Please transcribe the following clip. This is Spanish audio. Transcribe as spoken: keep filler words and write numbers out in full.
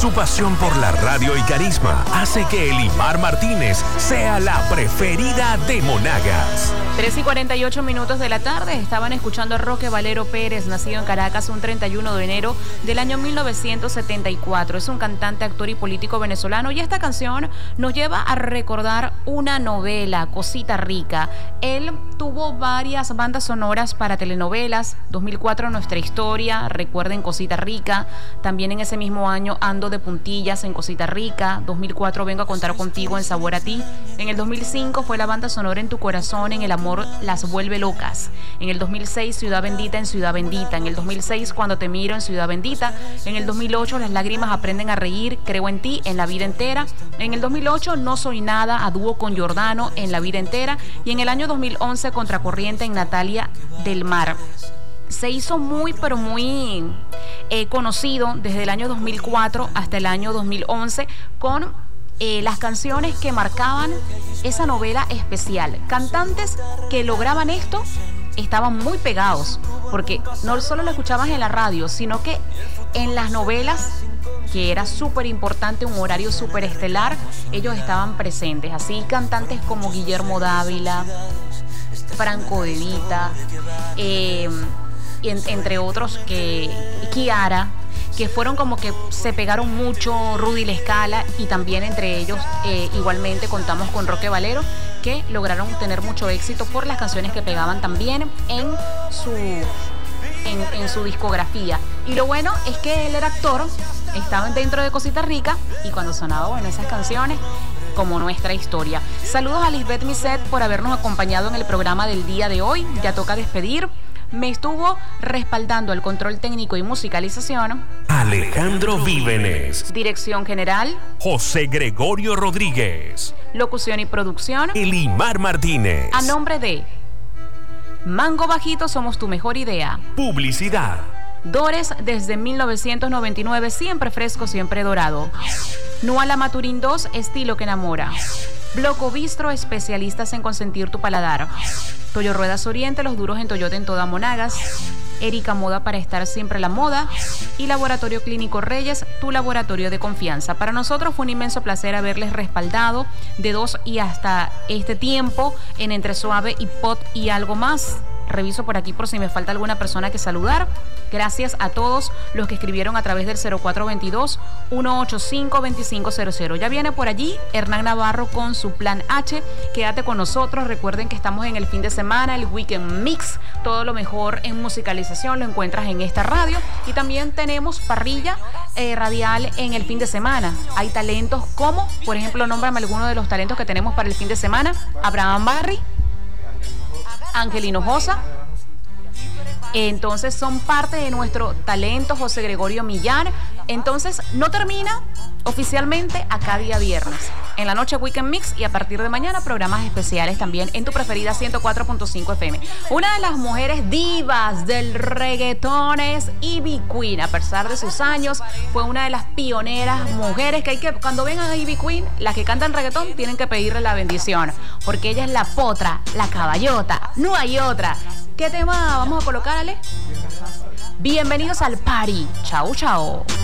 Su pasión por la radio y carisma hace que Elimar Martínez sea la preferida de Monagas. tres y cuarenta y ocho minutos de la tarde estaban escuchando a Roque Valero Pérez, nacido en Caracas un treinta y uno de enero del año mil novecientos setenta y cuatro. Es un cantante, actor y político venezolano, y esta canción nos lleva a recordar una novela, Cosita Rica. Él tuvo varias bandas sonoras para telenovelas. dos mil cuatro, Nuestra Historia, recuerden Cosita Rica. También en ese mismo año, Ando de Puntillas en Cosita Rica. dos mil cuatro, Vengo a contar contigo en Sabor a ti. En el dos mil cinco fue la banda sonora En tu corazón, en El amor las vuelve locas. En el dos mil seis, Ciudad Bendita en Ciudad Bendita. En el dos mil seis, Cuando te miro en Ciudad Bendita. En el dos mil ocho, Las lágrimas aprenden a reír, Creo en ti en La vida entera. En el dos mil ocho, No soy nada, a dúo con Giordano en La vida entera. Y en el año dos mil once, Contracorriente en Natalia del Mar. Se hizo muy, pero muy eh, conocido desde el año dos mil cuatro hasta el año dos mil once con eh, las canciones que marcaban esa novela especial. Cantantes que lograban esto estaban muy pegados, porque no solo lo escuchabas en la radio, sino que en las novelas, que era súper importante, un horario súper estelar, ellos estaban presentes. Así cantantes como Guillermo Dávila, Franco De Vita, eh, en, entre otros, que Kiara, que fueron como que se pegaron mucho, Rudy La Escala, y también entre ellos eh, igualmente contamos con Roque Valero, que lograron tener mucho éxito por las canciones que pegaban también en su, en, en su discografía. Y lo bueno es que él era actor, estaba dentro de Cosita Rica, y cuando sonaba, bueno, esas canciones, como Nuestra Historia. Saludos a Lisbeth Miset por habernos acompañado en el programa del día de hoy. Ya toca despedir. Me estuvo respaldando el control técnico y musicalización Alejandro Vívenes. Dirección general José Gregorio Rodríguez. Locución y producción Elimar Martínez. A nombre de Mango Bajito, somos tu mejor idea. Publicidad. Dores desde mil novecientos noventa y nueve, siempre fresco, siempre dorado. Nuala Maturín dos, estilo que enamora. Bloco Bistro, especialistas en consentir tu paladar. Toyo Ruedas Oriente, los duros en Toyota en toda Monagas. Erika Moda, para estar siempre a la moda. Y Laboratorio Clínico Reyes, tu laboratorio de confianza. Para nosotros fue un inmenso placer haberles respaldado de dos y hasta este tiempo en Entre Suave y Pot y algo más. Reviso por aquí por si me falta alguna persona que saludar. Gracias a todos los que escribieron a través del cero cuatro dos dos, uno ocho cinco, dos cinco cero cero. Ya viene por allí Hernán Navarro con su Plan H. Quédate con nosotros. Recuerden que estamos en el fin de semana, el Weekend Mix. Todo lo mejor en musicalización lo encuentras en esta radio. Y también tenemos parrilla eh, radial en el fin de semana. Hay talentos como, por ejemplo, nómbrame alguno de los talentos que tenemos para el fin de semana. Abraham Barry, Ángel Hinojosa. Entonces son parte de nuestro talento. José Gregorio Millán. Entonces no termina oficialmente acá día viernes. En la noche Weekend Mix, y a partir de mañana programas especiales también en tu preferida ciento cuatro punto cinco F M. Una de las mujeres divas del reggaetón es Ivy Queen. A pesar de sus años, fue una de las pioneras mujeres que hay que, cuando vengan a Ivy Queen, las que cantan reggaetón tienen que pedirle la bendición, porque ella es la potra, la caballota, no hay otra. ¿Qué tema vamos a colocar, Ale? Bienvenidos al party. Chao, chao.